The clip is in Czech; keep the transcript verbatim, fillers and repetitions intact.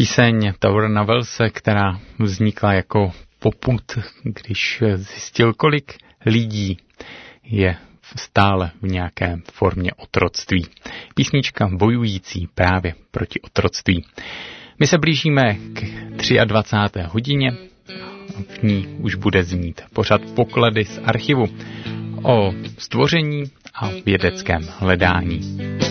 Píseň Taurana Wellse, která vznikla jako popud, když zjistil, kolik lidí je stále v nějaké formě otroctví. Písnička bojující právě proti otroctví. My se blížíme k dvacáté třetí hodině. V ní už bude znít pořad Poklady z archivu o stvoření a vědeckém hledání.